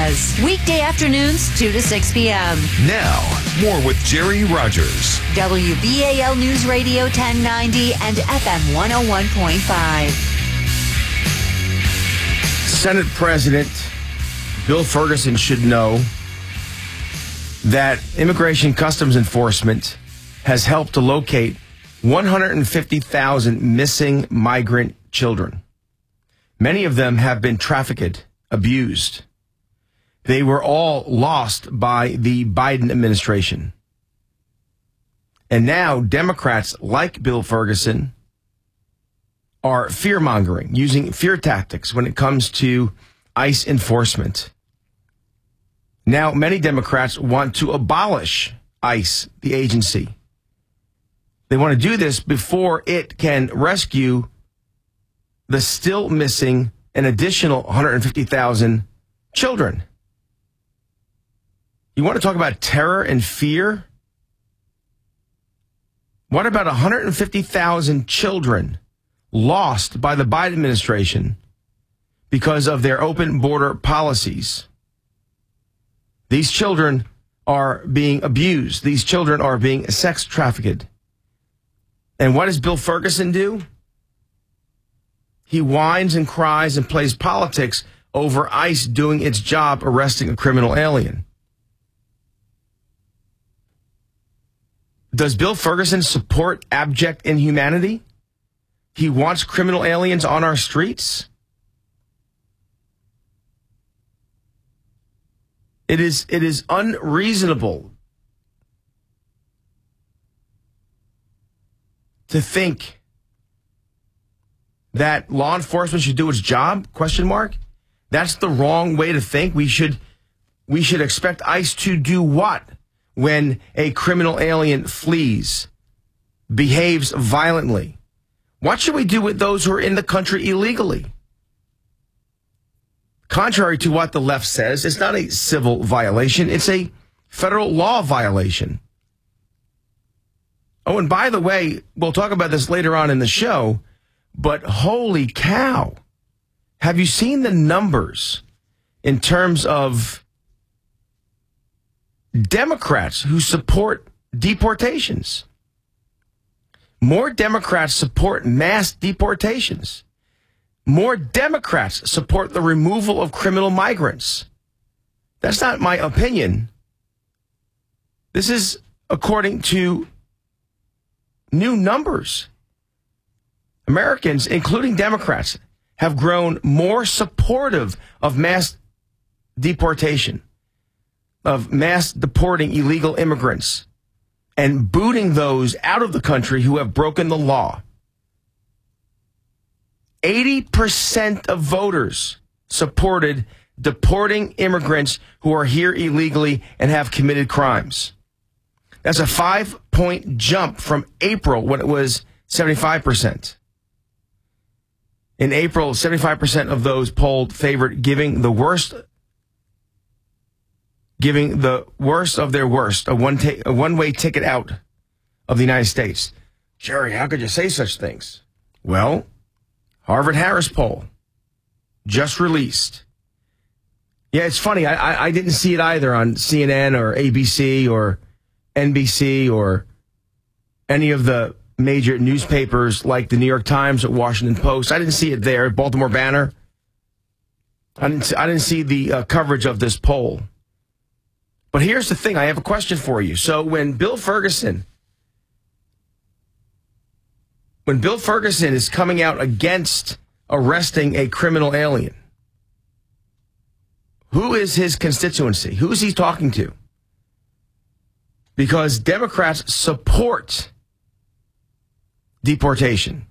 Alcatraz. Weekday afternoons, 2 to 6 p.m. Now, more with Jerry Rogers. WBAL News Radio 1090 and FM 101.5. Senate President Bill Ferguson should know that Immigration Customs Enforcement has helped to locate 150,000 missing migrant children. Many of them have been trafficked, abused. They were all lost by the Biden administration. And now Democrats like Bill Ferguson are fear-mongering, using fear tactics when it comes to ICE enforcement. Now, many Democrats want to abolish ICE, the agency. They want to do this before it can rescue the still missing an additional 150,000 children. You want to talk about terror and fear? What about 150,000 children lost by the Biden administration because of their open border policies? These children are being abused. These children are being sex trafficked. And what does Bill Ferguson do? He whines and cries and plays politics over ICE doing its job arresting a criminal alien. Does Bill Ferguson support abject inhumanity? He wants criminal aliens on our streets? It is unreasonable to think that law enforcement should do its job? ? That's the wrong way to think. We should expect ICE to do what when a criminal alien flees, behaves violently? What should we do with those who are in the country illegally? Contrary to what the left says, it's not a civil violation. It's a federal law violation. Oh, and by the way, we'll talk about this later on in the show, but holy cow, have you seen the numbers in terms of Democrats who support deportations? More Democrats support mass deportations. More Democrats support the removal of criminal migrants. That's not my opinion. This is according to new numbers. Americans, including Democrats, have grown more supportive of mass deportation, of mass deporting illegal immigrants and booting those out of the country who have broken the law. 80% of voters supported deporting immigrants who are here illegally and have committed crimes. That's a 5-point jump from April when it was 75%. In April, 75% of those polled favored giving the worst of their worst, a one-way ticket out of the United States. Jerry, how could you say such things? Well, Harvard-Harris poll just released. Yeah, it's funny. I didn't see it either on CNN or ABC or NBC or any of the major newspapers like the New York Times or Washington Post. I didn't see it there. Baltimore Banner. I didn't see the coverage of this poll. But here's the thing. I have a question for you. So when Bill Ferguson is coming out against arresting a criminal alien, who is his constituency? Who is he talking to? Because Democrats support deportation.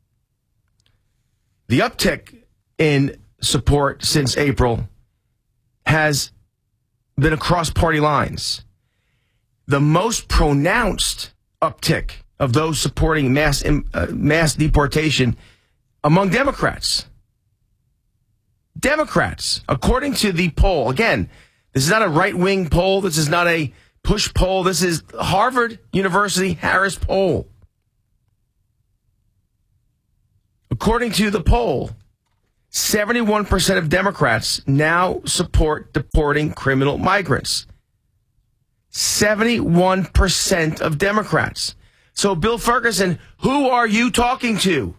The uptick in support since April has been across party lines. The most pronounced uptick of those supporting mass deportation among Democrats. Democrats, according to the poll. Again, this is not a right-wing poll. This is not a push poll. This is Harvard University Harris poll. According to the poll, 71% of Democrats now support deporting criminal migrants. 71% of Democrats. So, Bill Ferguson, who are you talking to?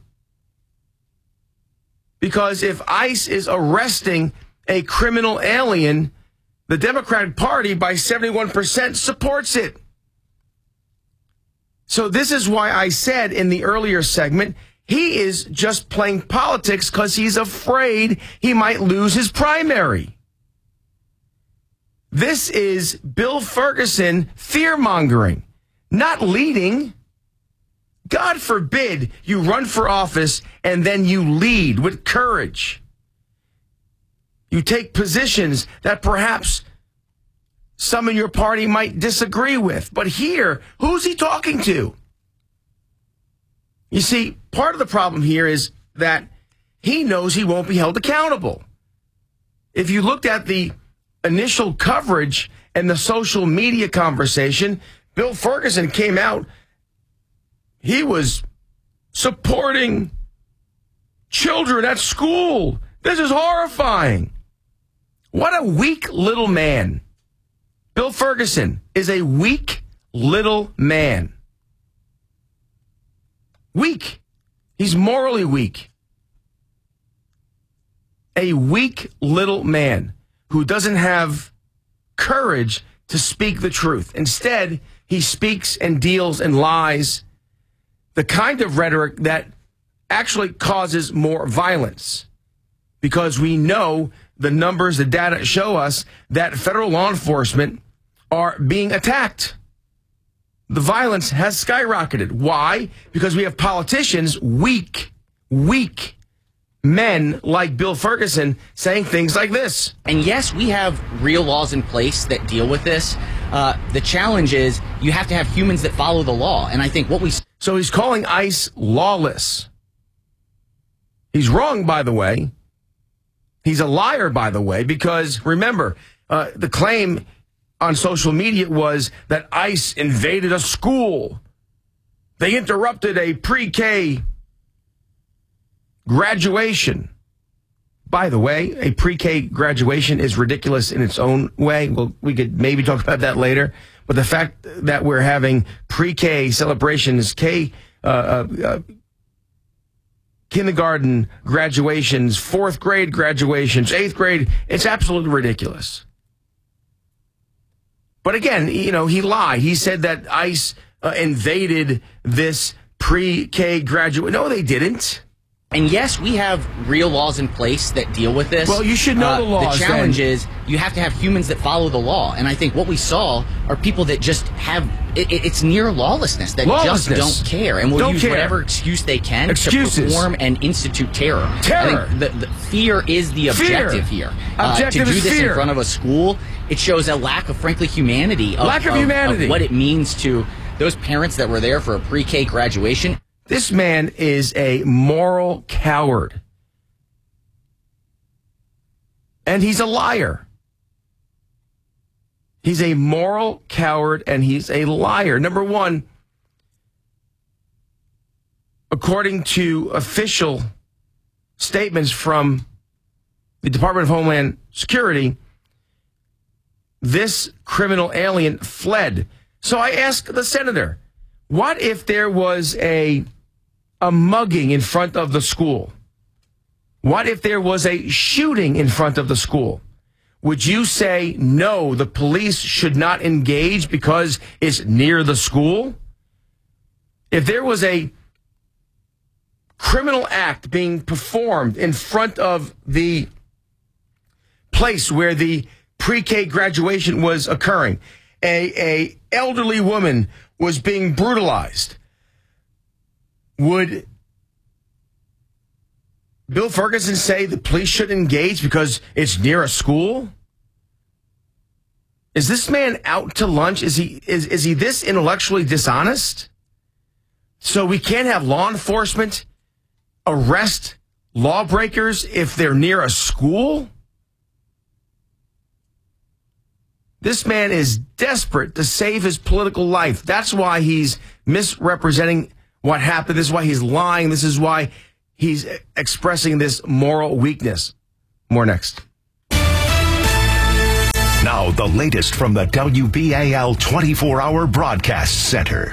Because if ICE is arresting a criminal alien, the Democratic Party by 71% supports it. So this is why I said in the earlier segment, he is just playing politics because he's afraid he might lose his primary. This is Bill Ferguson fear-mongering, not leading. God forbid you run for office and then you lead with courage. You take positions that perhaps some in your party might disagree with. But here, who's he talking to? You see, part of the problem here is that he knows he won't be held accountable. If you looked at the initial coverage and the social media conversation, Bill Ferguson came out. He was supporting children at school. This is horrifying. What a weak little man. Bill Ferguson is a weak little man. Weak. He's morally weak. A weak little man who doesn't have courage to speak the truth. Instead, he speaks and deals and lies, the kind of rhetoric that actually causes more violence. Because we know the numbers, the data show us that federal law enforcement are being attacked. The violence has skyrocketed. Why? Because we have politicians, weak men like Bill Ferguson saying things like this. And yes, we have real laws in place that deal with this. The challenge is you have to have humans that follow the law. And I think what we... So he's calling ICE lawless. He's wrong, by the way. He's a liar, by the way, because remember, the claim on social media was that ICE invaded a school. They interrupted a pre-K graduation. By the way, a pre-K graduation is ridiculous in its own way. Well, we could maybe talk about that later. But the fact that we're having pre-K celebrations, kindergarten graduations, 4th grade graduations, 8th grade, it's absolutely ridiculous. But again, you know, he lied. He said that ICE invaded this pre-K graduate. No, they didn't. And yes, we have real laws in place that deal with this. Well, you should know the laws. The challenge is you have to have humans that follow the law. And I think what we saw are people that just have, it's near lawlessness, that just don't care. And will use whatever excuse they can to perform and institute terror. Terror. I think the fear is the objective here. Objective to do this fear. in front of a school, it shows a lack of, frankly, humanity. Of what it means to those parents that were there for a pre-K graduation. This man is a moral coward. And he's a liar. He's a moral coward and he's a liar. Number one, according to official statements from the Department of Homeland Security, this criminal alien fled. So I asked the senator, what if there was a mugging in front of the school? What if there was a shooting in front of the school? Would you say, no, the police should not engage because it's near the school? If there was a criminal act being performed in front of the place where the pre-K graduation was occurring, a elderly woman was being brutalized, would Bill Ferguson say the police should engage because it's near a school? Is this man out to lunch? Is he this intellectually dishonest? So we can't have law enforcement arrest lawbreakers if they're near a school? This man is desperate to save his political life. That's why he's misrepresenting what happened. This is why he's lying. This is why he's expressing this moral weakness. More next. Now, the latest from the WBAL 24-hour broadcast center.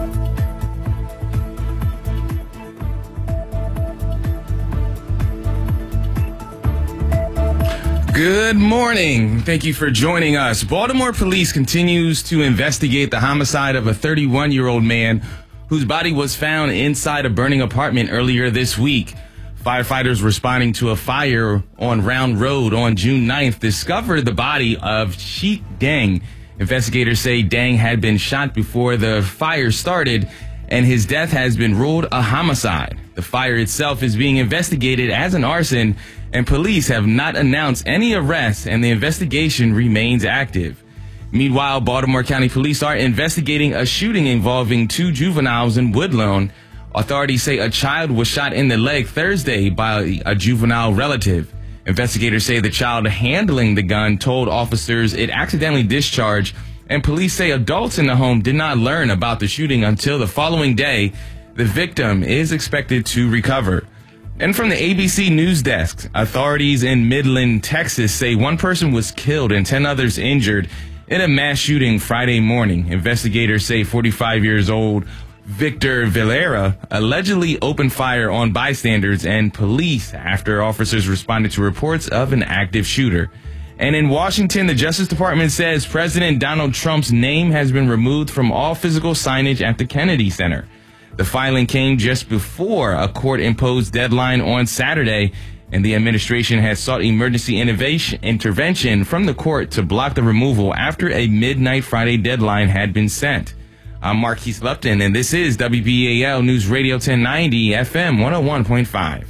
Good morning. Thank you for joining us. Baltimore police continues to investigate the homicide of a 31-year-old man whose body was found inside a burning apartment earlier this week. Firefighters responding to a fire on Round Road on June 9th discovered the body of Sheik Deng. Investigators say Deng had been shot before the fire started, and his death has been ruled a homicide. The fire itself is being investigated as an arson, and police have not announced any arrests, and the investigation remains active. Meanwhile, Baltimore County Police are investigating a shooting involving 2 juveniles in Woodlawn. Authorities say a child was shot in the leg Thursday by a juvenile relative. Investigators say the child handling the gun told officers it accidentally discharged, and police say adults in the home did not learn about the shooting until the following day. The victim is expected to recover. And from the ABC News Desk, authorities in Midland, Texas say 1 person was killed and 10 others injured in a mass shooting Friday morning. Investigators say 45 years old Victor Villara allegedly opened fire on bystanders and police after officers responded to reports of an active shooter. And in Washington, the Justice Department says President Donald Trump's name has been removed from all physical signage at the Kennedy Center. The filing came just before a court-imposed deadline on Saturday, and the administration has sought emergency intervention from the court to block the removal after a midnight Friday deadline had been set. I'm Marquise Lupton, and this is WBAL News Radio 1090 FM 101.5.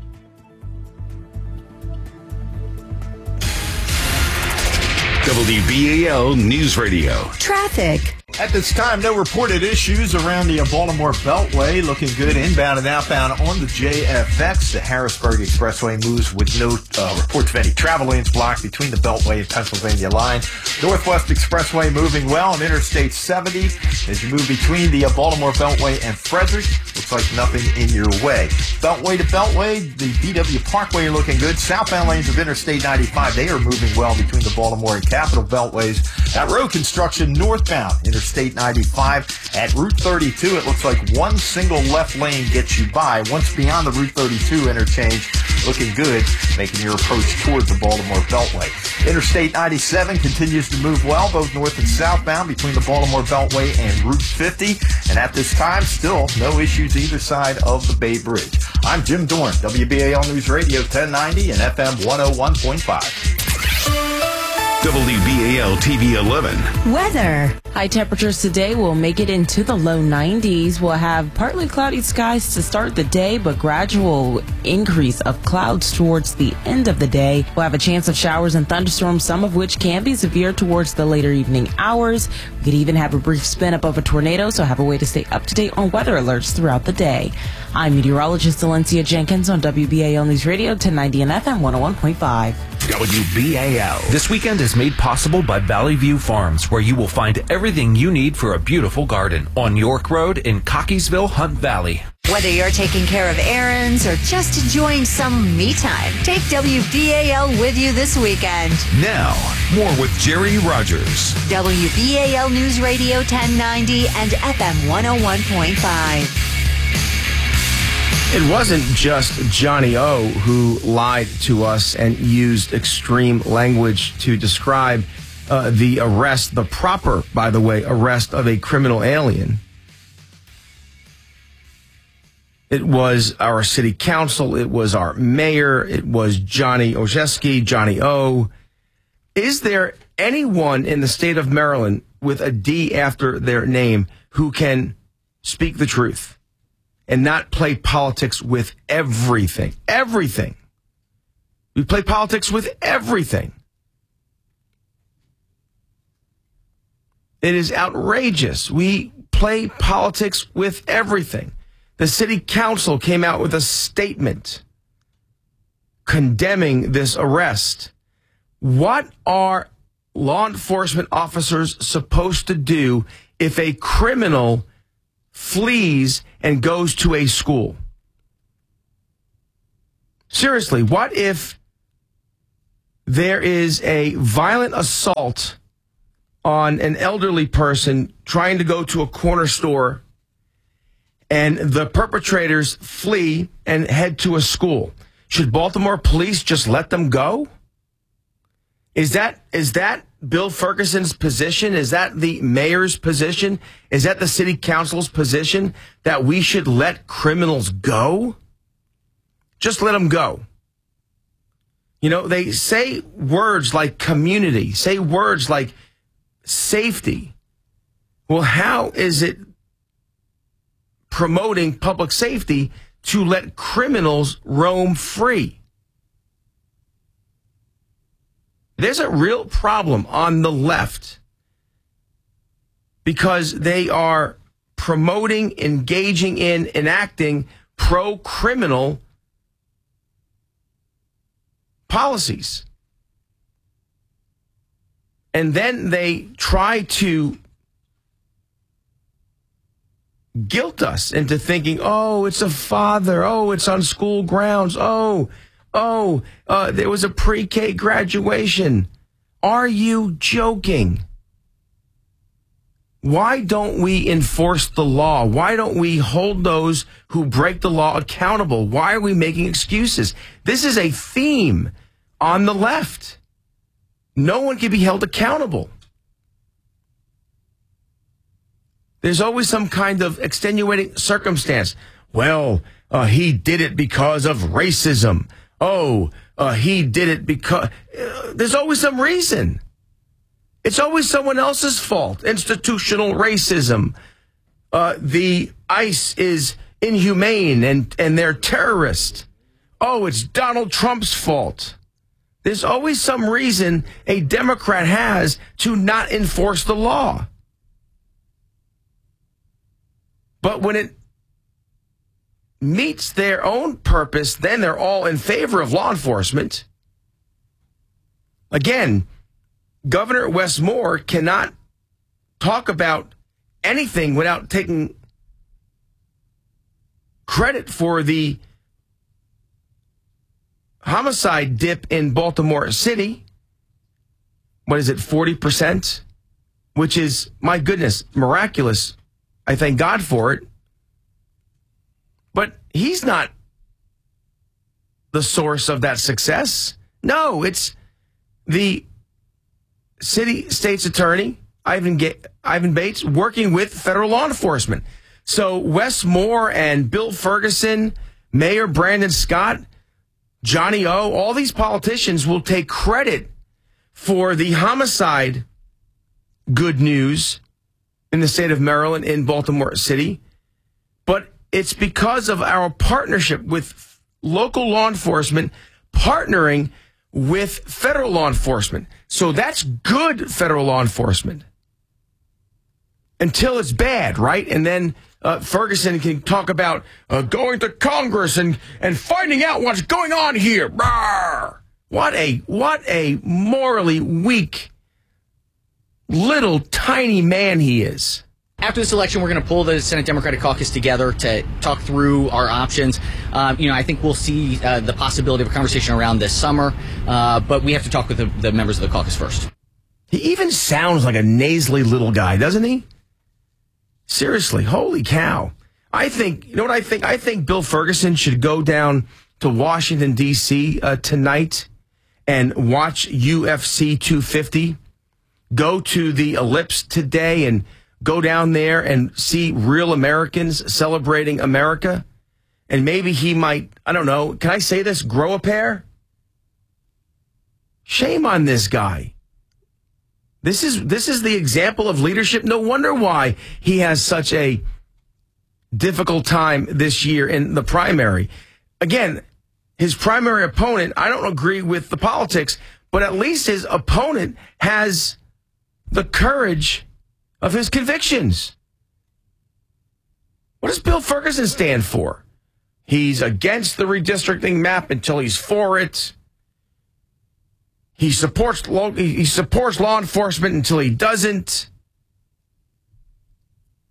WBAL News Radio. Traffic. At this time, no reported issues around the Baltimore Beltway. Looking good inbound and outbound on the JFX. The Harrisburg Expressway moves with no reports of any travel lanes blocked between the Beltway and Pennsylvania line. Northwest Expressway moving well on Interstate 70 as you move between the Baltimore Beltway and Frederick. Looks like nothing in your way. Beltway to Beltway, the BW Parkway looking good. Southbound lanes of Interstate 95, they are moving well between the Baltimore and Capital Beltways. That road construction northbound, Interstate 95 at Route 32. It looks like one single left lane gets you by. Once beyond the Route 32 interchange, looking good, making your approach towards the Baltimore Beltway. Interstate 97 continues to move well, both north and southbound between the Baltimore Beltway and Route 50. And at this time, still no issues either side of the Bay Bridge. I'm Jim Dorn, WBAL News Radio 1090 and FM 101.5. WBAL TV 11. Weather. High temperatures today will make it into the low 90s. We'll have partly cloudy skies to start the day, but gradual increase of clouds towards the end of the day. We'll have a chance of showers and thunderstorms, some of which can be severe towards the later evening hours. We could even have a brief spin up of a tornado, so have a way to stay up to date on weather alerts throughout the day. I'm meteorologist Valencia Jenkins on WBAL News Radio 1090 and FM 101.5. WBAL. This weekend is made possible by Valley View Farms, where you will find everything you need for a beautiful garden on York Road in Cockeysville, Hunt Valley. Whether you're taking care of errands or just enjoying some me time, take WBAL with you this weekend. Now, more with Jerry Rogers. WBAL News Radio 1090 and FM 101.5. It wasn't just Johnny O who lied to us and used extreme language to describe the arrest, the proper, by the way, arrest of a criminal alien. It was our city council. It was our mayor. It was Johnny Olszewski, Johnny O. Is there anyone in the state of Maryland with a D after their name who can speak the truth and not play politics with everything? Everything. We play politics with everything. It is outrageous. We play politics with everything. The city council came out with a statement condemning this arrest. What are law enforcement officers supposed to do if a criminal flees and goes to a school? Seriously, what if there is a violent assault on an elderly person trying to go to a corner store and the perpetrators flee and head to a school? Should Baltimore police just let them go? Is that Bill Ferguson's position? Is that the mayor's position? Is that the city council's position that we should let criminals go? Just let them go. You know, they say words like community, say words like safety. Well, how is it promoting public safety to let criminals roam free? There's a real problem on the left because they are promoting, engaging in, enacting pro-criminal policies. And then they try to guilt us into thinking, oh, it's a father. Oh, it's on school grounds. There was a pre-K graduation. Are you joking? Why don't we enforce the law? Why don't we hold those who break the law accountable? Why are we making excuses? This is a theme on the left. No one can be held accountable. There's always some kind of extenuating circumstance. Well, he did it because of racism. He did it because... there's always some reason. It's always someone else's fault. Institutional racism. The ICE is inhumane and they're terrorists. Oh, it's Donald Trump's fault. There's always some reason a Democrat has to not enforce the law. But when it meets their own purpose, then they're all in favor of law enforcement. Again, Governor Wes Moore cannot talk about anything without taking credit for the homicide dip in Baltimore City. What is it, 40%? Which is, my goodness, miraculous. I thank God for it. But he's not the source of that success. No, it's the city state's attorney, Ivan Bates, working with federal law enforcement. So Wes Moore and Bill Ferguson, Mayor Brandon Scott, Johnny O, all these politicians will take credit for the homicide good news in the state of Maryland, in Baltimore City. But it's because of our partnership with local law enforcement partnering with federal law enforcement. So that's good federal law enforcement. Until it's bad, right? And then Ferguson can talk about going to Congress and finding out what's going on here. Rawr! What a morally weak, little tiny man he is. After this election, we're going to pull the Senate Democratic Caucus together to talk through our options. I think we'll see the possibility of a conversation around this summer, but we have to talk with the members of the caucus first. He even sounds like a nasally little guy, doesn't he? Seriously, holy cow. I think Bill Ferguson should go down to Washington, D.C. Tonight and watch UFC 250. Go to the Ellipse today and go down there and see real Americans celebrating America. And maybe he might, I don't know, can I say this, grow a pair? Shame on this guy. This is the example of leadership. No wonder why he has such a difficult time this year in the primary. Again, his primary opponent, I don't agree with the politics, but at least his opponent has the courage of his convictions. What does Bill Ferguson stand for? He's against the redistricting map until he's for it. He supports law enforcement until he doesn't.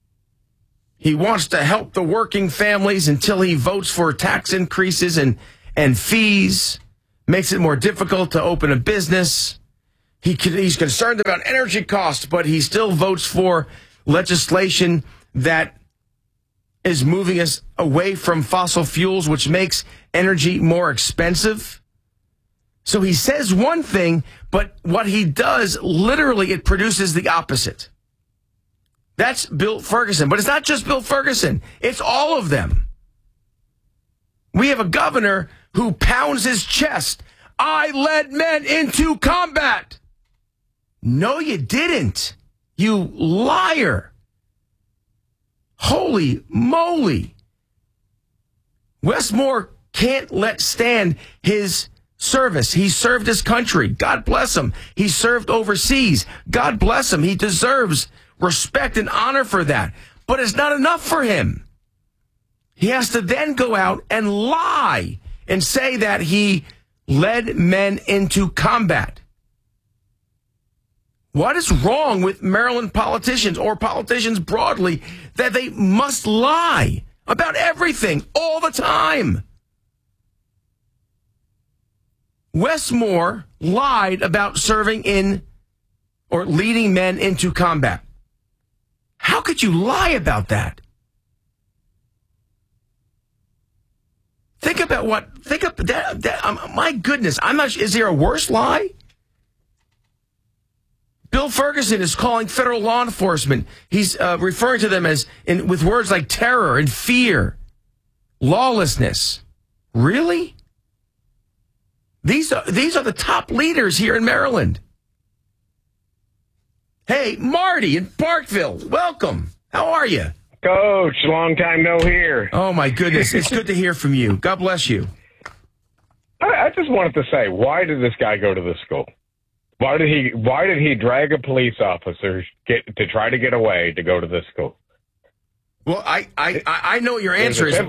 He wants to help the working families until he votes for tax increases and and fees, makes it more difficult to open a business. He's concerned about energy costs, but he still votes for legislation that is moving us away from fossil fuels, which makes energy more expensive. So he says one thing, but what he does, literally, it produces the opposite. That's Bill Ferguson. But it's not just Bill Ferguson. It's all of them. We have a governor who pounds his chest. I led men into combat. No, you didn't. You liar. Holy moly. Wes Moore can't let stand his service. He served his country. God bless him. He served overseas. God bless him. He deserves respect and honor for that. But it's not enough for him. He has to then go out and lie and say that he led men into combat. What is wrong with Maryland politicians or politicians broadly that they must lie about everything all the time? Wes Moore lied about serving in or leading men into combat. How could you lie about that? Think about that. My goodness, I'm not. Is there a worse lie? Bill Ferguson is calling federal law enforcement. He's referring to them as with words like terror and fear, lawlessness. Really? These are the top leaders here in Maryland. Hey, Marty in Parkville, welcome. How are you? Coach, long time no hear. Oh, my goodness. It's good to hear from you. God bless you. I just wanted to say, why did this guy go to this school? Why did he drag a police officer to try to get away to go to this school? Well, I know what your answer is,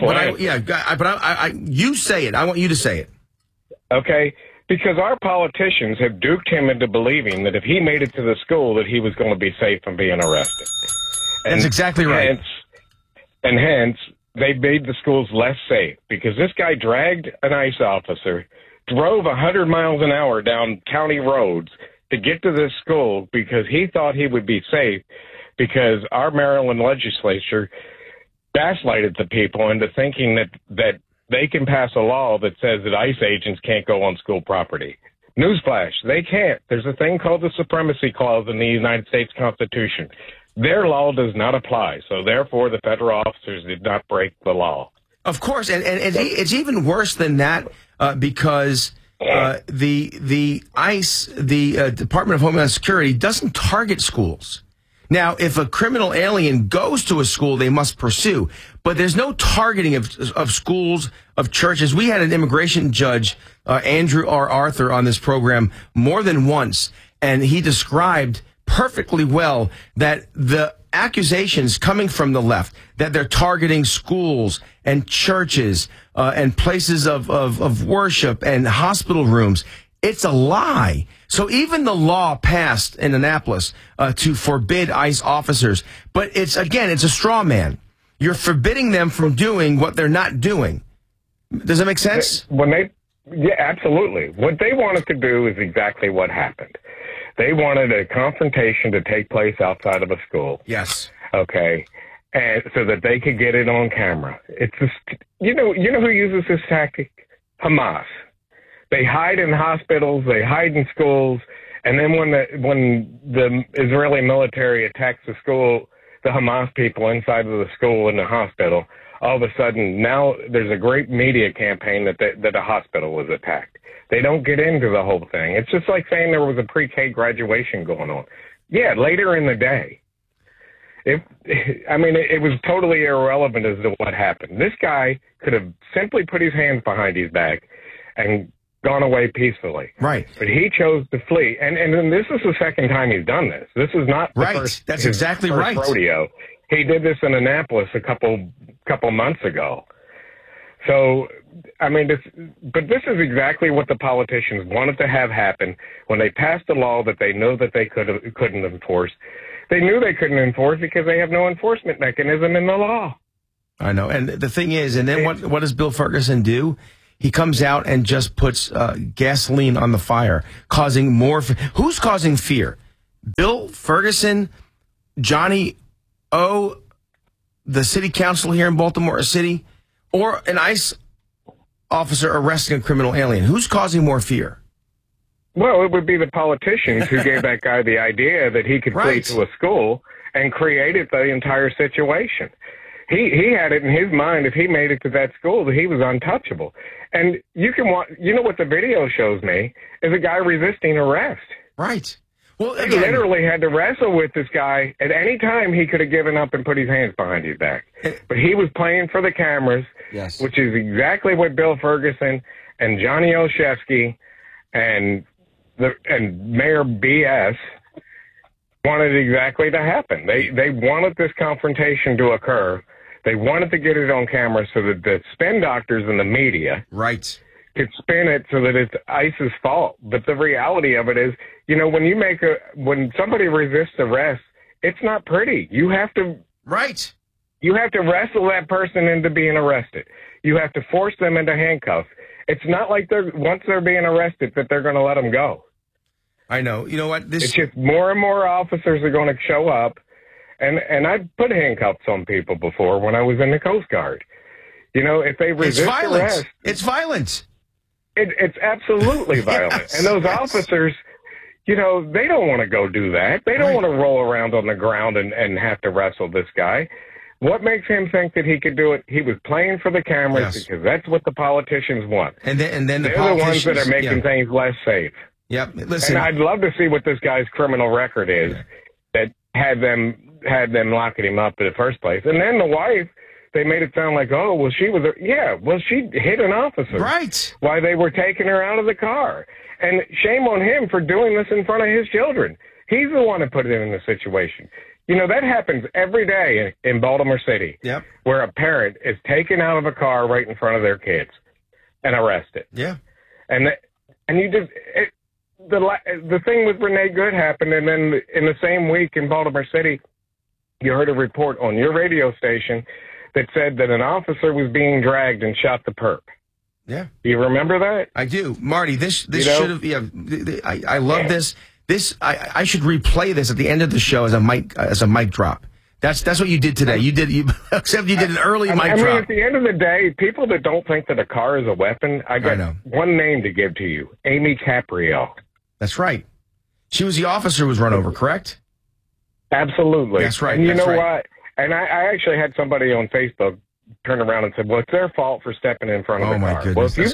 but you say it. I want you to say it. Okay, because our politicians have duped him into believing that if he made it to the school that he was going to be safe from being arrested. That's exactly right. Hence, they made the schools less safe because this guy dragged an ICE officer, drove 100 miles an hour down county roads to get to this school because he thought he would be safe because our Maryland legislature gaslighted the people into thinking that they can pass a law that says that ICE agents can't go on school property. Newsflash, they can't. There's a thing called the Supremacy Clause in the United States Constitution. Their law does not apply, so therefore the federal officers did not break the law. Of course, and it's even worse than that because the ICE, the Department of Homeland Security, doesn't target schools. Now, if a criminal alien goes to a school, they must pursue. But there's no targeting of schools, of churches. We had an immigration judge, Andrew R. Arthur, on this program more than once, and he described perfectly well that the accusations coming from the left that they're targeting schools and churches and places of worship and hospital rooms, it's a lie. So even the law passed in Annapolis to forbid ICE officers, but it's a straw man. You're forbidding them from doing what they're not doing. Does that make sense? Yeah, absolutely. What they wanted to do is exactly what happened. They wanted a confrontation to take place outside of a school. Yes. Okay. And so that they could get it on camera. It's just, you know who uses this tactic? Hamas. They hide in hospitals, they hide in schools, and then when the Israeli military attacks the school, the Hamas people inside of the school and the hospital, all of a sudden now there's a great media campaign that a hospital was attacked. They don't get into the whole thing. It's just like saying there was a pre-K graduation going on. Yeah, later in the day. It was totally irrelevant as to what happened. This guy could have simply put his hands behind his back and gone away peacefully. Right. But he chose to flee. And this is the second time he's done this. This is not the first. That's exactly right. Rodeo. He did this in Annapolis a couple months ago. So, but this is exactly what the politicians wanted to have happen when they passed a law that they know that they couldn't enforce. They knew they couldn't enforce because they have no enforcement mechanism in the law. I know. And the thing is, and then what does Bill Ferguson do? He comes out and just puts gasoline on the fire, causing more. Who's causing fear? Bill Ferguson, Johnny O, the city council here in Baltimore City, or an ICE officer arresting a criminal alien? Who's causing more fear? Well, it would be the politicians who gave that guy the idea that he could flee to a school and created the entire situation. He had it in his mind, if he made it to that school, that he was untouchable. And you know what the video shows me is a guy resisting arrest. Right. Well, he literally had to wrestle with this guy. At any time, he could have given up and put his hands behind his back. But he was playing for the cameras, which is exactly what Bill Ferguson and Johnny Olszewski and Mayor BS wanted exactly to happen. They wanted this confrontation to occur. They wanted to get it on camera so that the spin doctors and the media could spin it so that it's ICE's fault. But the reality of it is, when somebody resists arrest, it's not pretty. You have to You have to wrestle that person into being arrested. You have to force them into handcuffs. It's not like once they're being arrested that they're going to let them go. I know. You know what? It's just more and more officers are going to show up. And I've put handcuffs on people before when I was in the Coast Guard. If they resist arrest... It's violent. It's absolutely violent. Yes, and those officers, they don't want to go do that. They don't want to roll around on the ground and have to wrestle this guy. What makes him think that he could do it? He was playing for the cameras because that's what the politicians want. And then they're the ones that are making things less safe. Yep. Listen, and I'd love to see what this guy's criminal record is that had them locking him up in the first place. And then the wife, they made it sound like, she hit an officer. Right. While they were taking her out of the car. And shame on him for doing this in front of his children. He's the one that put it in the situation. That happens every day in Baltimore City, where a parent is taken out of a car right in front of their kids and arrested. Yeah. And you just... The thing with Renee Good happened, and then in the same week in Baltimore City, you heard a report on your radio station that said that an officer was being dragged and shot the perp. Yeah. Do you remember that? I do. Marty, this should have... Yeah, I love this. I should replay this at the end of the show as a mic drop. That's what you did today. Except you did an early mic drop. I mean, at the end of the day, people that don't think that a car is a weapon, I got one name to give to you: Amy Caprio. That's right. She was the officer who was run over, correct? Absolutely. That's right. And you know what? And I actually had somebody on Facebook turn around and said, well, it's their fault for stepping in front of the car. Goodness, well, if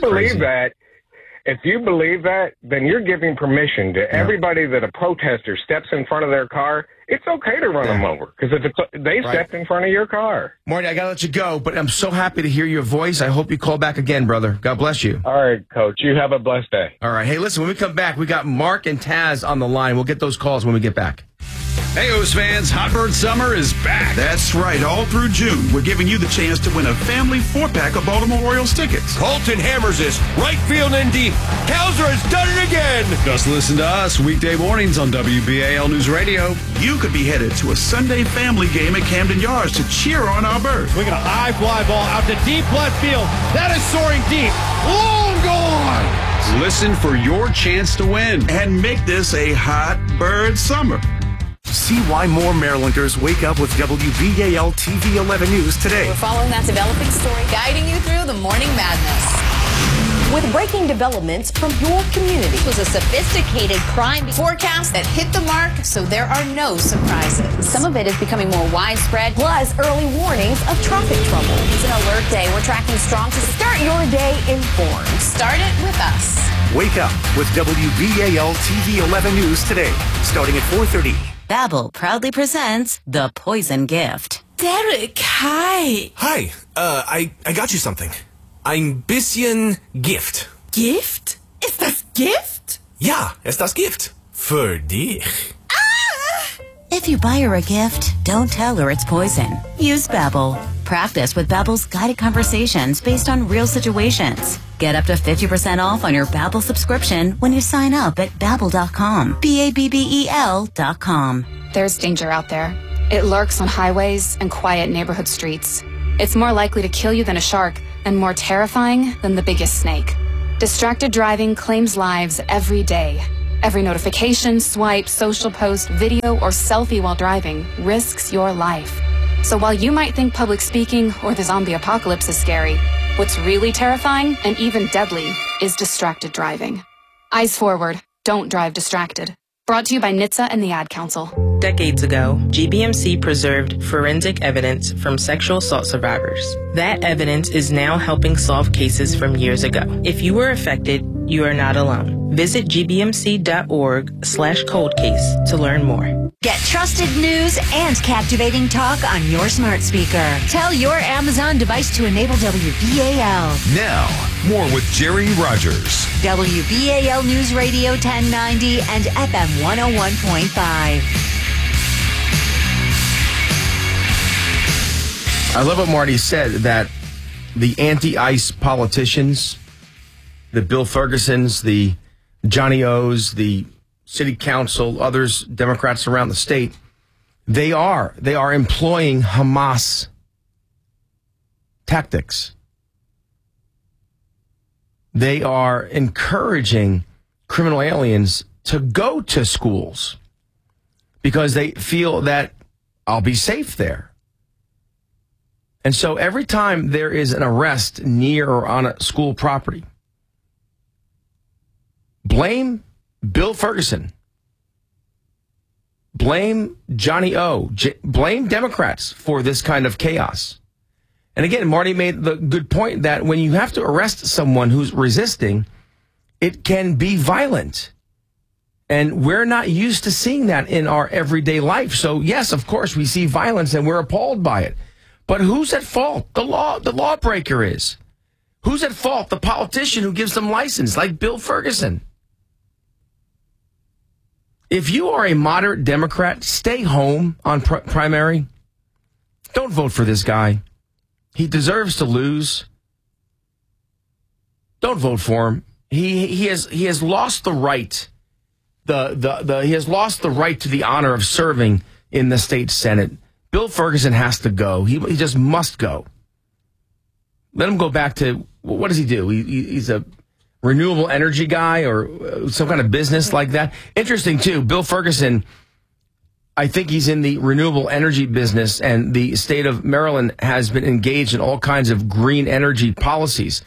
you believe that, then you're giving permission to everybody that a protester steps in front of their car. It's okay to run them over because they stepped in front of your car. Marty, I got to let you go, but I'm so happy to hear your voice. I hope you call back again, brother. God bless you. All right, Coach. You have a blessed day. All right. Hey, listen, when we come back, we got Mark and Taz on the line. We'll get those calls when we get back. Hey, O's fans, Hot Bird Summer is back. That's right. All through June, we're giving you the chance to win a family 4-pack of Baltimore Orioles tickets. Colton hammers this. Right field and deep. Kowser has done it again. Just listen to us weekday mornings on WBAL News Radio. You could be headed to a Sunday family game at Camden Yards to cheer on our birds. We got a high fly ball out to deep left field. That is soaring deep. Long gone. Listen for your chance to win. And make this a Hot Bird Summer. See why more Marylanders wake up with WBAL TV 11 News today. We're following that developing story, guiding you through the morning madness. With breaking developments from your community. It was a sophisticated crime forecast that hit the mark, so there are no surprises. Some of it is becoming more widespread, plus early warnings of traffic trouble. It's an alert day. We're tracking strong to start your day informed. Start it with us. Wake up with WBAL TV 11 News today, starting at 4:30. Babbel proudly presents The Poison Gift. Derek, hi. Hi, I got you something. Ein bisschen Gift. Gift? Ist das Gift? Ja, ist das Gift. Für dich. If you buy her a gift, don't tell her it's poison. Use Babbel. Practice with Babbel's guided conversations based on real situations. Get up to 50% off on your Babbel subscription when you sign up at Babbel.com. Babbel.com. There's danger out there. It lurks on highways and quiet neighborhood streets. It's more likely to kill you than a shark, and more terrifying than the biggest snake. Distracted driving claims lives every day. Every notification, swipe, social post, video, or selfie while driving risks your life. So while you might think public speaking or the zombie apocalypse is scary, what's really terrifying and even deadly is distracted driving. Eyes forward. Don't drive distracted. Brought to you by NHTSA and the Ad Council. Decades ago, GBMC preserved forensic evidence from sexual assault survivors. That evidence is now helping solve cases from years ago. If you were affected, you are not alone. Visit gbmc.org/coldcase to learn more. Get trusted news and captivating talk on your smart speaker. Tell your Amazon device to enable WBAL. Now, more with Jerry Rogers. WBAL News Radio 1090 and FM 101.5. I love what Marty said, that the anti-ICE politicians, the Bill Fergusons, the Johnny O's, the city council, others, Democrats around the state, they are employing Hamas tactics. They are encouraging criminal aliens to go to schools because they feel that I'll be safe there. And so every time there is an arrest near or on a school property, blame Bill Ferguson. Blame Johnny O. Blame Democrats for this kind of chaos. And again, Marty made the good point that when you have to arrest someone who's resisting, it can be violent. And we're not used to seeing that in our everyday life. So, yes, of course, we see violence and we're appalled by it. But who's at fault? The lawbreaker is. Who's at fault? The politician who gives them license, like Bill Ferguson. If you are a moderate Democrat, stay home on primary. Don't vote for this guy. He deserves to lose. Don't vote for him. He has lost the right. He has lost the right to the honor of serving in the state Senate. Bill Ferguson has to go. He just must go. Let him go back to, what does he do? He's a renewable energy guy or some kind of business like that. Interesting, too. Bill Ferguson, I think he's in the renewable energy business, and the state of Maryland has been engaged in all kinds of green energy policies.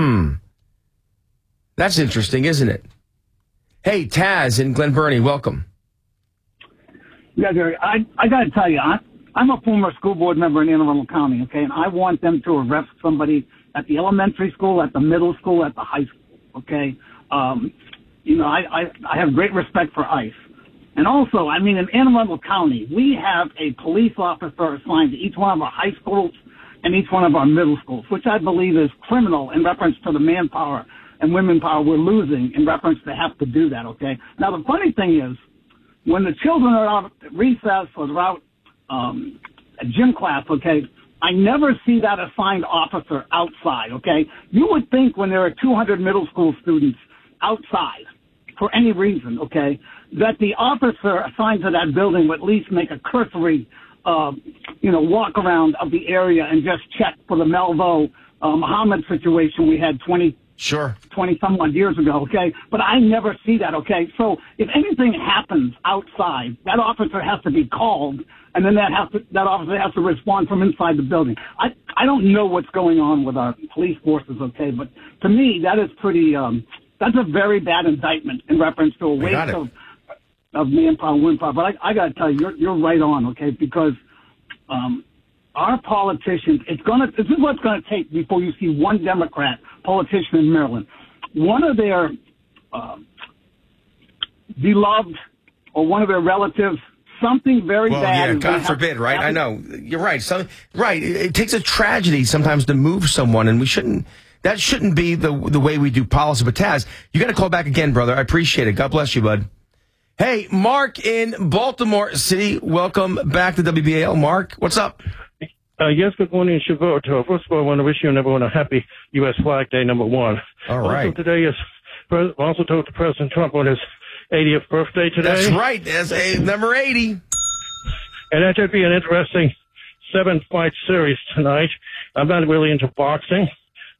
That's interesting, isn't it? Hey, Taz in Glen Burnie, welcome. Yeah, Gary, I got to tell you, I'm a former school board member in Anne Arundel County, okay, and I want them to arrest somebody at the elementary school, at the middle school, at the high school, okay? You know, I have great respect for ICE. And also, I mean, in Anne Arundel County, we have a police officer assigned to each one of our high schools and each one of our middle schools, which I believe is criminal in reference to the manpower and women power we're losing in reference to have to do that, okay? Now, the funny thing is, when the children are out at recess or they're out at gym class, okay, I never see that assigned officer outside, okay? You would think when there are 200 middle school students outside for any reason, okay, that the officer assigned to that building would at least make a cursory, walk around of the area and just check for the Melvo Muhammad situation we had 20-some-odd years ago, okay? But I never see that, okay? So if anything happens outside, that officer has to be called, and then that officer has to respond from inside the building. I don't know what's going on with our police forces, okay? But to me, that is pretty, that's a very bad indictment in reference to a waste of manpower and womenpower. But I got to tell you, you're right on, okay? Because our politicians, this is what it's going to take before you see one Democrat politician in Maryland. One of their beloved or one of their relatives, something very bad. Yeah, God forbid, right? I know. You're right. Right. It takes a tragedy sometimes to move someone, and that shouldn't be the way we do policy. But Taz, you got to call back again, brother. I appreciate it. God bless you, bud. Hey, Mark in Baltimore City. Welcome back to WBAL. Mark, what's up? Yes, good morning, Shavuot. First of all, I want to wish you and everyone a happy U.S. Flag Day, number one. All right. Also, today is also told to President Trump on his 80th birthday today. That's right. That's number 80. And that should be an interesting 7-fight series tonight. I'm not really into boxing,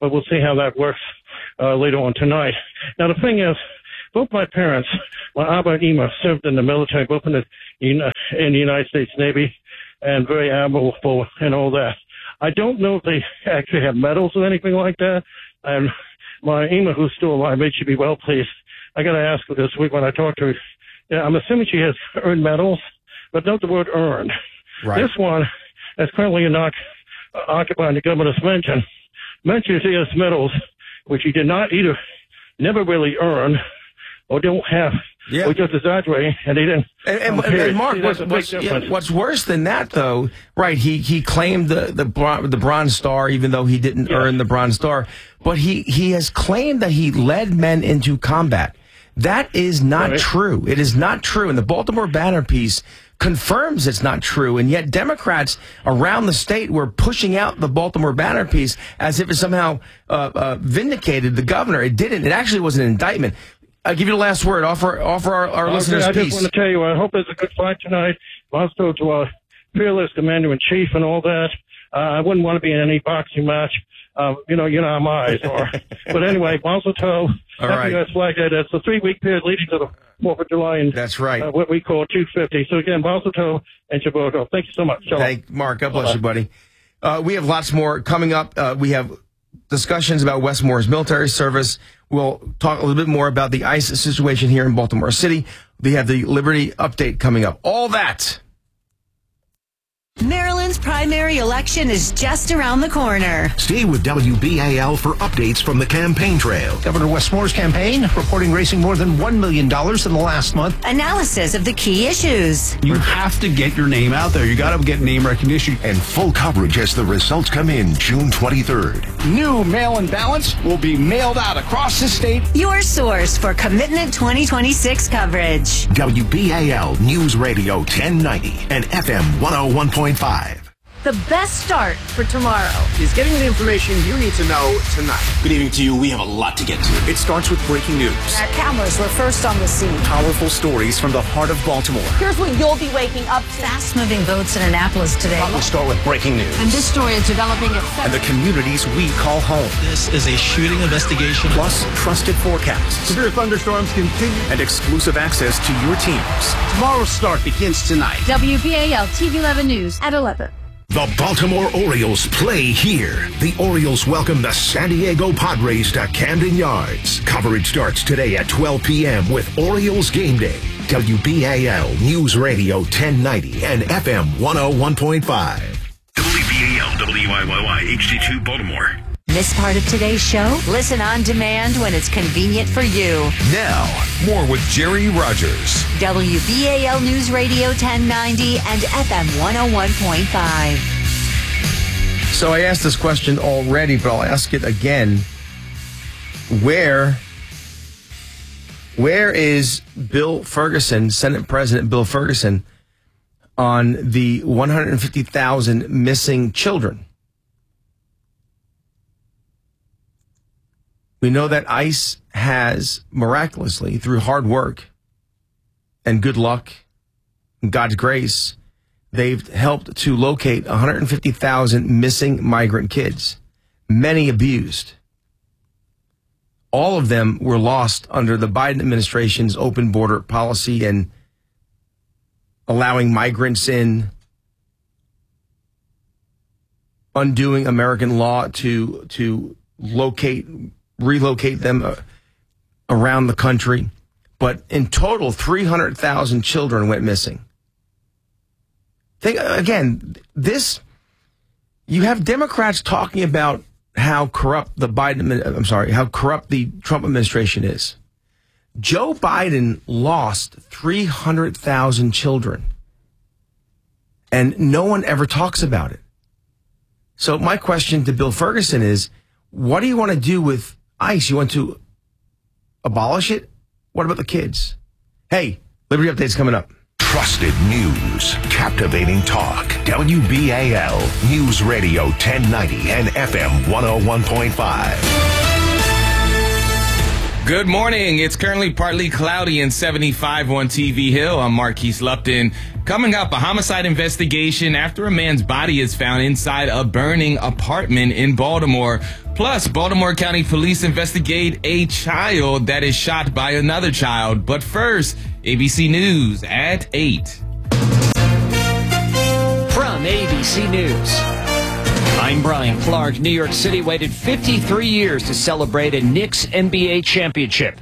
but we'll see how that works later on tonight. Now, the thing is, both my parents, my Abba and Ima, served in the military, both in the United States Navy, and very admirable and all that. I don't know if they actually have medals or anything like that. And my Ima, who's still alive, may she be well pleased. I got to ask her this week when I talk to her. Yeah, I'm assuming she has earned medals, but note the word earned. Right. This one, that's currently not occupying the governor's mentions he has medals, which he did not either, never really earn, or don't have, or just exaggerating, and he didn't. And Mark, what's worse than that, though, right? He claimed the Bronze Star, even though he didn't earn the Bronze Star, but he has claimed that he led men into combat. That is not true. It is not true. And the Baltimore Banner piece confirms it's not true. And yet Democrats around the state were pushing out the Baltimore Banner piece as if it somehow vindicated the governor. It didn't. It actually was an indictment. I'll give you the last word. Offer our listeners I peace. just want to tell you, I hope it's a good fight tonight. Also to our fearless commander-in-chief and all that. I wouldn't want to be in any boxing match. You know how my eyes are. But anyway, Mazel Tov. Happy U.S. Flag Day. That's the 3-week period leading to the 4th of July. And, that's right. What we call 250. So again, Mazel Tov and Shavuot Tov. Thank you so much. Thank Mark. God bless you, buddy. We have lots more coming up. We have discussions about Wes Moore's military service. We'll talk a little bit more about the ICE situation here in Baltimore City. We have the Liberty update coming up. All that. Maryland's primary election is just around the corner. Stay with WBAL for updates from the campaign trail. Governor Wes Moore's campaign reporting raising more than $1 million in the last month. Analysis of the key issues. You have to get your name out there. You got to get name recognition. And full coverage as the results come in June 23rd. New mail-in ballots will be mailed out across the state. Your source for Commitment 2026 coverage. WBAL News Radio 1090 and FM 101.5. The best start for tomorrow is getting the information you need to know tonight. Good evening to you. We have a lot to get to. It starts with breaking news. Our cameras were first on the scene. Powerful stories from the heart of Baltimore. Here's what you'll be waking up to. Fast-moving votes in Annapolis today. We'll start with breaking news. And this story is developing at 7. And the communities we call home. This is a shooting investigation. Plus, trusted forecasts. Severe thunderstorms continue. And exclusive access to your teams. Tomorrow's start begins tonight. WBAL TV 11 News at 11. The Baltimore Orioles play here. The Orioles welcome the San Diego Padres to Camden Yards. Coverage starts today at 12 p.m. with Orioles Game Day. WBAL News Radio 1090 and FM 101.5. WBAL WIYY HD2 Baltimore. Miss part of today's show? Listen on demand when it's convenient for you. Now, more with Jerry Rogers. WBAL News Radio 1090 and FM 101.5. So I asked this question already, but I'll ask it again. Where is Bill Ferguson, Senate President Bill Ferguson, on the 150,000 missing children? We know that ICE has miraculously, through hard work and good luck and God's grace, they've helped to locate 150,000 missing migrant kids, many abused. All of them were lost under the Biden administration's open border policy and allowing migrants in, undoing American law to relocate them around the country. But in total, 300,000 children went missing. Think again, you have Democrats talking about how corrupt the Trump administration is. Joe Biden lost 300,000 children, and no one ever talks about it. So my question to Bill Ferguson is, what do you want to do with ICE? You want to abolish it? What about the kids? Hey, Liberty Update's coming up. Trusted news, captivating talk. WBAL News Radio 1090 and FM 101.5. Good morning. It's currently partly cloudy and 75 on TV Hill. I'm Marquise Lupton. Coming up, a homicide investigation after a man's body is found inside a burning apartment in Baltimore. Plus, Baltimore County Police investigate a child that is shot by another child. But first, ABC News at 8. From ABC News, I'm Brian Clark. New York City waited 53 years to celebrate a Knicks NBA championship.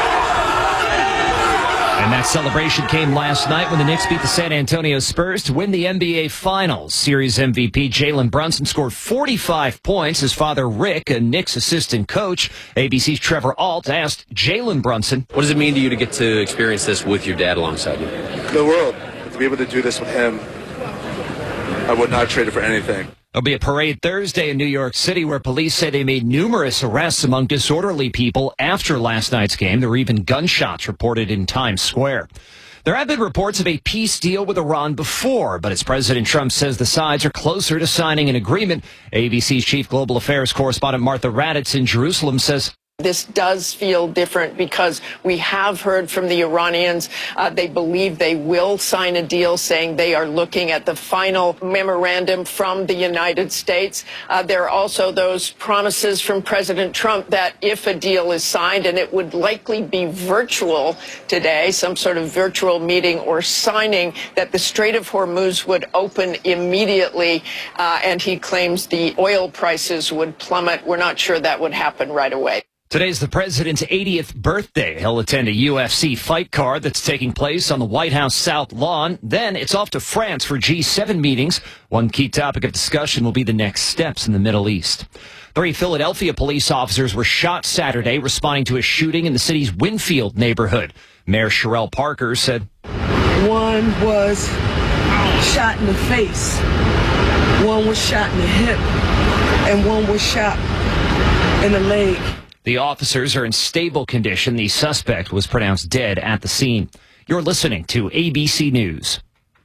And that celebration came last night when the Knicks beat the San Antonio Spurs to win the NBA Finals. Series MVP Jalen Brunson scored 45 points. His father, Rick, a Knicks assistant coach, ABC's Trevor Alt, asked Jalen Brunson, "What does it mean to you to get to experience this with your dad alongside you?" The world. To be able to do this with him, I would not trade it for anything. There'll be a parade Thursday in New York City where police say they made numerous arrests among disorderly people after last night's game. There were even gunshots reported in Times Square. There have been reports of a peace deal with Iran before, but as President Trump says the sides are closer to signing an agreement, ABC's chief global affairs correspondent Martha Raddatz in Jerusalem says, "This does feel different because we have heard from the Iranians. They believe they will sign a deal, saying they are looking at the final memorandum from the United States. There are also those promises from President Trump that if a deal is signed, and it would likely be virtual today, some sort of virtual meeting or signing, that the Strait of Hormuz would open immediately, and he claims the oil prices would plummet. We're not sure that would happen right away." Today's the president's 80th birthday. He'll attend a UFC fight card that's taking place on the White House South Lawn. Then it's off to France for G7 meetings. One key topic of discussion will be the next steps in the Middle East. 3 Philadelphia police officers were shot Saturday responding to a shooting in the city's Winfield neighborhood. Mayor Sherelle Parker said, "One was shot in the face, one was shot in the hip, and one was shot in the leg." The officers are in stable condition. The suspect was pronounced dead at the scene. You're listening to ABC News.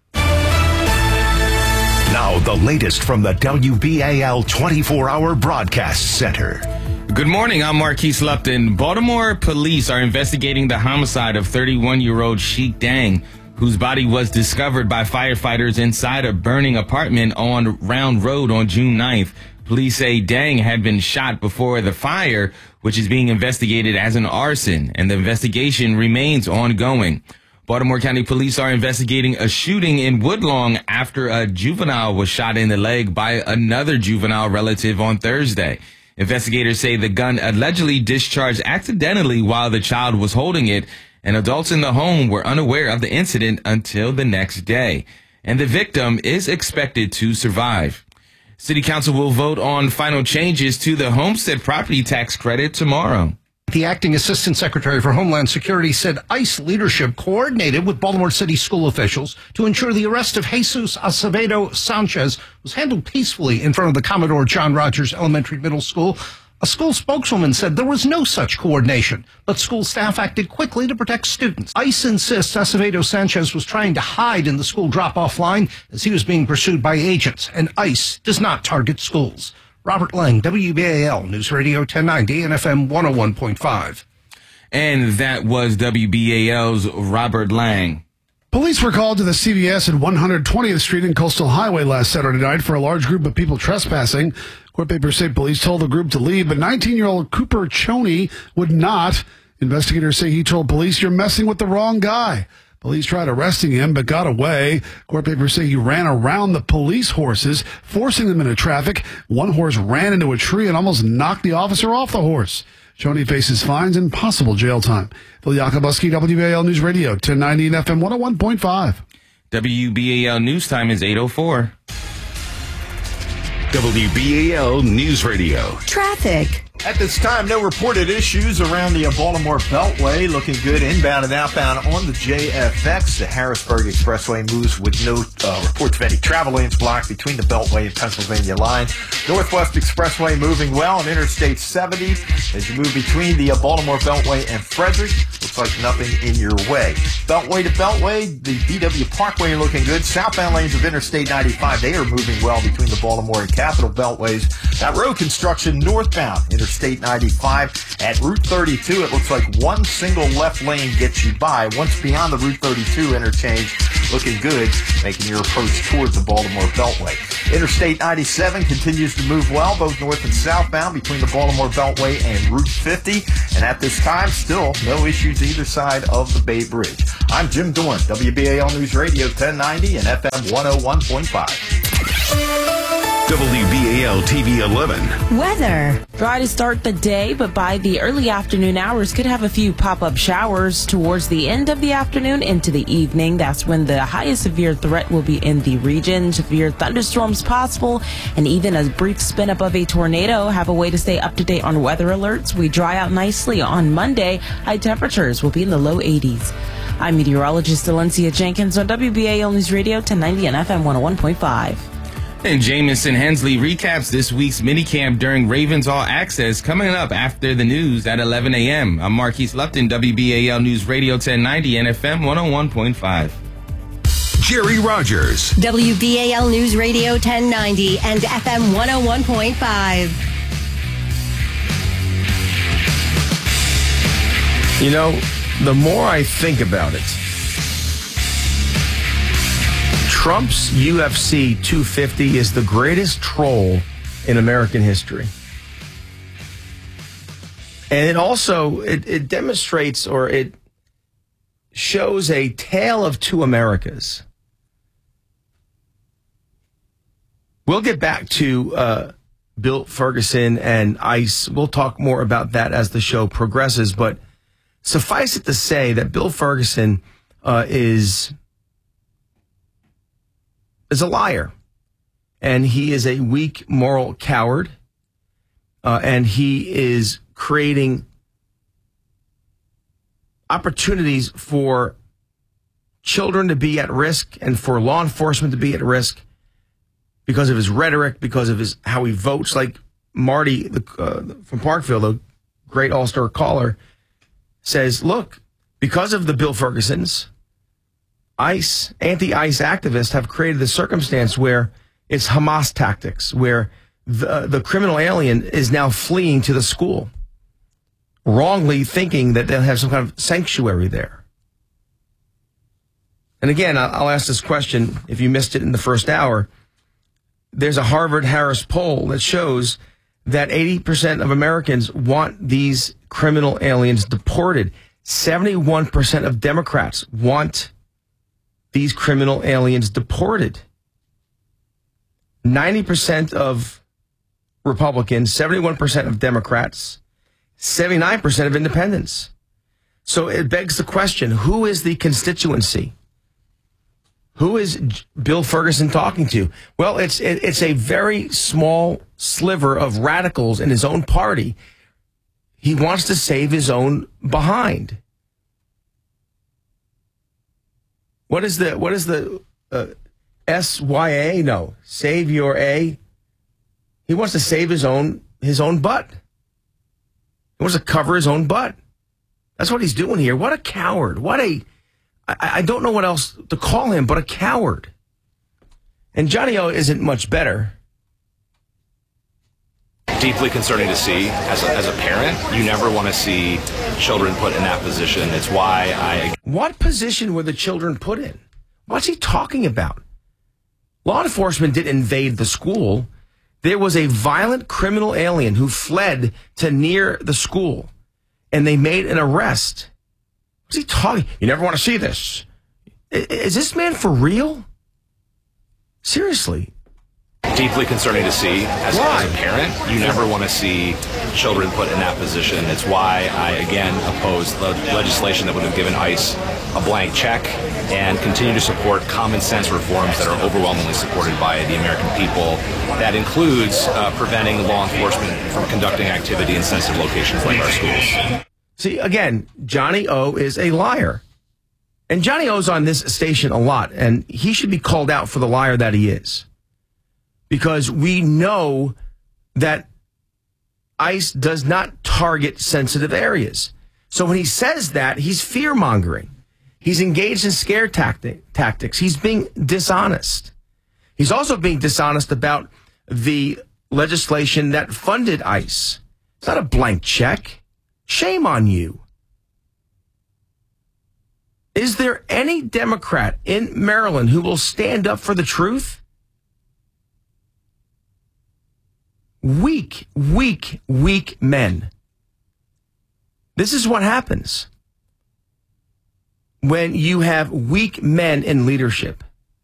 Now the latest from the WBAL 24-hour broadcast center. Good morning. I'm Marquise Lupton. Baltimore police are investigating the homicide of 31-year-old Sheik Dang, whose body was discovered by firefighters inside a burning apartment on Round Road on June 9th. Police say Dang had been shot before the fire, which is being investigated as an arson, and the investigation remains ongoing. Baltimore County Police are investigating a shooting in Woodlawn after a juvenile was shot in the leg by another juvenile relative on Thursday. Investigators say the gun allegedly discharged accidentally while the child was holding it, and adults in the home were unaware of the incident until the next day. And the victim is expected to survive. City Council will vote on final changes to the homestead property tax credit tomorrow. The acting assistant secretary for Homeland Security said ICE leadership coordinated with Baltimore City school officials to ensure the arrest of Jesus Acevedo Sanchez was handled peacefully in front of the Commodore John Rogers Elementary Middle School. A school spokeswoman said there was no such coordination, but school staff acted quickly to protect students. ICE insists Acevedo Sanchez was trying to hide in the school drop-off line as he was being pursued by agents, and ICE does not target schools. Robert Lang, WBAL News Radio 1090 and FM 101.5. And that was WBAL's Robert Lang. Police were called to the CVS at 120th Street and Coastal Highway last Saturday night for a large group of people trespassing. Court papers say police told the group to leave, but 19-year-old Cooper Choney would not. Investigators say he told police, "You're messing with the wrong guy." Police tried arresting him, but got away. Court papers say he ran around the police horses, forcing them into traffic. One horse ran into a tree and almost knocked the officer off the horse. Choney faces fines and possible jail time. Phil Yakubuski, WBAL News Radio, 1090 and FM 101.5. WBAL News Time is 8:04. WBAL News Radio. Traffic. At this time, no reported issues around the Baltimore Beltway. Looking good inbound and outbound on the JFX. The Harrisburg Expressway moves with no reports of any travel lanes blocked between the Beltway and Pennsylvania line. Northwest Expressway moving well on Interstate 70 as you move between the Baltimore Beltway and Frederick. Looks like nothing in your way. Beltway to Beltway, the BW Parkway looking good. Southbound lanes of Interstate 95, they are moving well between the Baltimore and Capital Beltways. That road construction northbound, Interstate 95 at Route 32. It looks like one single left lane gets you by. Once beyond the Route 32 interchange, looking good, making your approach towards the Baltimore Beltway. Interstate 97 continues to move well, both north and southbound between the Baltimore Beltway and Route 50. And at this time, still no issues either side of the Bay Bridge. I'm Jim Dorn, WBAL News Radio 1090 and FM 101.5. WBAL TV 11. Weather. Dry to start the day, but by the early afternoon hours could have a few pop-up showers towards the end of the afternoon into the evening. That's when the highest severe threat will be in the region. Severe thunderstorms possible and even a brief spin up of a tornado. Have a way to stay up to date on weather alerts. We dry out nicely on Monday. High temperatures will be in the low 80s. I'm meteorologist Valencia Jenkins on WBAL News Radio 1090 and FM 101.5. And Jamison Hensley recaps this week's minicamp during Ravens All Access coming up after the news at 11 a.m. I'm Marquise Lupton, WBAL News Radio 1090 and FM 101.5. Jerry Rogers. WBAL News Radio 1090 and FM 101.5. You know, the more I think about it, Trump's UFC 250 is the greatest troll in American history. And it also, it demonstrates or it shows a tale of two Americas. We'll get back to Bill Ferguson and ICE. We'll talk more about that as the show progresses. But suffice it to say that Bill Ferguson is a liar, and he is a weak moral coward, and he is creating opportunities for children to be at risk and for law enforcement to be at risk because of his rhetoric, because of how he votes. Like Marty from Parkville, the great all-star caller, says, look, because of the Bill Fergusons, ICE, anti-ICE activists have created the circumstance where it's Hamas tactics, where the criminal alien is now fleeing to the school, wrongly thinking that they'll have some kind of sanctuary there. And again, I'll ask this question if you missed it in the first hour. There's a Harvard-Harris poll that shows that 80% of Americans want these criminal aliens deported. 71% of Democrats want these criminal aliens deported. 90% of Republicans, 71% of Democrats, 79% of independents. So it begs the question, who is the constituency? Who is Bill Ferguson talking to? Well, it's a very small sliver of radicals in his own party. He wants to save his own behind. What is the SYA? No, save your A. He wants to save his own butt. He wants to cover his own butt. That's what he's doing here. What a coward. I don't know what else to call him but a coward. And Johnny O isn't much better. Deeply concerning to see. As a parent, you never want to see children put in that position. It's why What position were the children put in? What's he talking about? Law enforcement didn't invade the school. There was a violent criminal alien who fled to near the school, and they made an arrest. What's he talking? You never want to see this. Is this man for real? Seriously. Deeply concerning to see. As a parent, you never want to see children put in that position. It's why I, again, oppose the legislation that would have given ICE a blank check and continue to support common sense reforms that are overwhelmingly supported by the American people. That includes preventing law enforcement from conducting activity in sensitive locations like our schools. See, again, Johnny O is a liar. And Johnny O's on this station a lot, and he should be called out for the liar that he is. Because we know that ICE does not target sensitive areas. So when he says that, he's fear-mongering. He's engaged in scare tactics. He's being dishonest. He's also being dishonest about the legislation that funded ICE. It's not a blank check. Shame on you. Is there any Democrat in Maryland who will stand up for the truth? Weak men. This is what happens when you have weak men in leadership.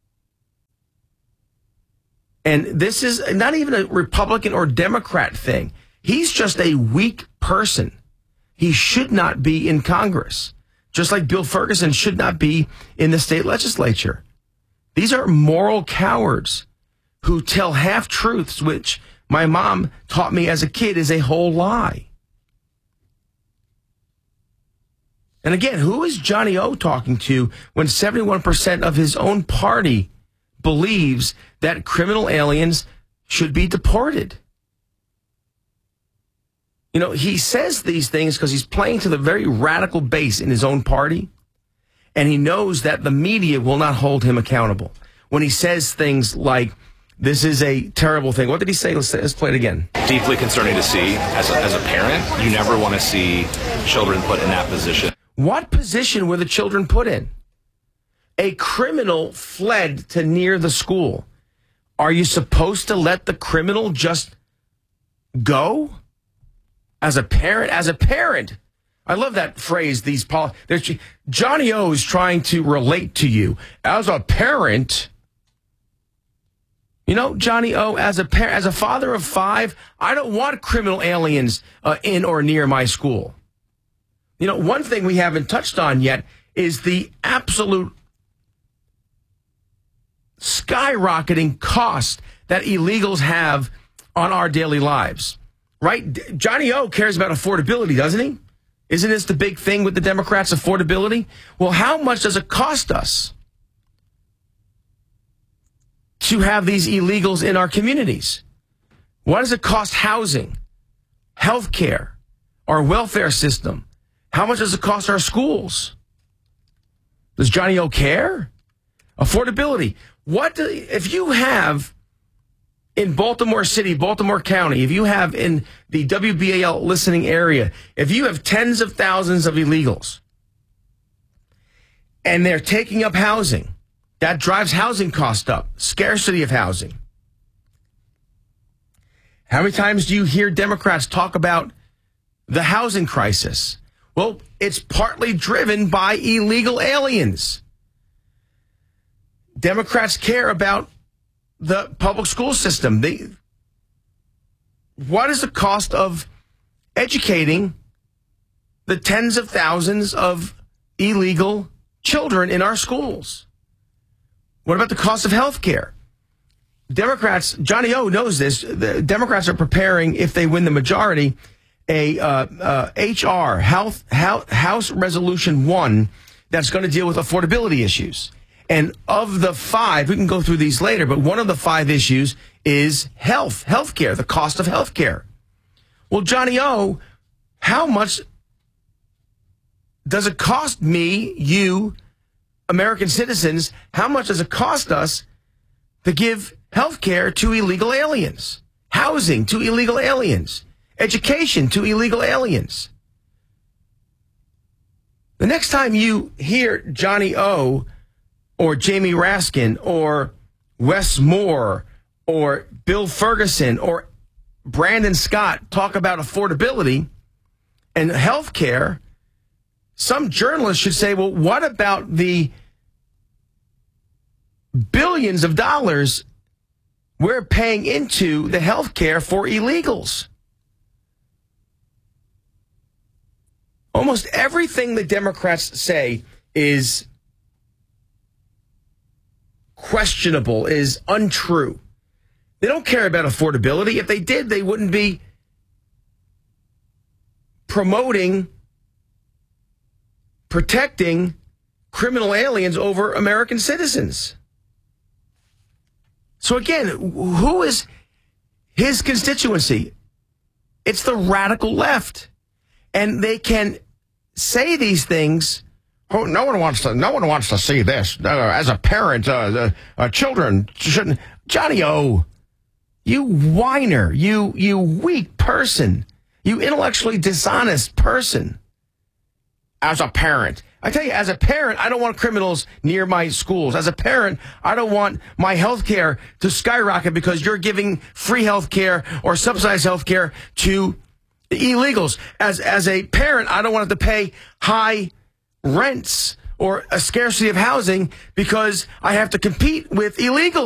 And this is not even a Republican or Democrat thing. He's just a weak person. He should not be in Congress, just like Bill Ferguson should not be in the state legislature. These are moral cowards who tell half-truths, which my mom taught me as a kid is a whole lie. And again, who is Johnny O talking to when 71% of his own party believes that criminal aliens should be deported? You know, he says these things because he's playing to the very radical base in his own party, and he knows that the media will not hold him accountable. When he says things like, this is a terrible thing. What did he say? Let's play it again. Deeply concerning to see. As a parent, you never want to see children put in that position. What position were the children put in? A criminal fled to near the school. Are you supposed to let the criminal just go? As a parent, I love that phrase. Johnny O is trying to relate to you as a parent. You know, Johnny O, as a father of 5, I don't want criminal aliens in or near my school. You know, one thing we haven't touched on yet is the absolute skyrocketing cost that illegals have on our daily lives. Right? Johnny O cares about affordability, doesn't he? Isn't this the big thing with the Democrats, affordability? Well, how much does it cost us to have these illegals in our communities? What does it cost housing, health care, our welfare system? How much does it cost our schools? Does Johnny O care? Affordability. If you have in Baltimore City, Baltimore County, if you have in the WBAL listening area, if you have tens of thousands of illegals and they're taking up housing, that drives housing costs up, scarcity of housing. How many times do you hear Democrats talk about the housing crisis? Well, it's partly driven by illegal aliens. Democrats care about the public school system. What is the cost of educating the tens of thousands of illegal children in our schools? What about the cost of health care? Democrats, Johnny O knows this. The Democrats are preparing, if they win the majority, a HR, House Resolution 1, that's going to deal with affordability issues. And of the 5, we can go through these later, but one of the 5 issues is health care, the cost of health care. Well, Johnny O, how much does it cost me, you, American citizens, how much does it cost us to give health care to illegal aliens, housing to illegal aliens, education to illegal aliens? The next time you hear Johnny O or Jamie Raskin or Wes Moore or Bill Ferguson or Brandon Scott talk about affordability and health care, some journalists should say, well, what about the billions of dollars we're paying into the health care for illegals? Almost everything the Democrats say is questionable, is untrue. They don't care about affordability. If they did, they wouldn't be promoting, protecting criminal aliens over American citizens. So again, who is his constituency? It's the radical left. And they can say these things. Oh, no one wants to see this. As a parent, children shouldn't. Johnny O, You whiner. You weak person. You intellectually dishonest person. As a parent. I tell you, as a parent, I don't want criminals near my schools. As a parent, I don't want my health care to skyrocket because you're giving free health care or subsidized health care to illegals. As a parent, I don't want to have to pay high rents or a scarcity of housing because I have to compete with illegals.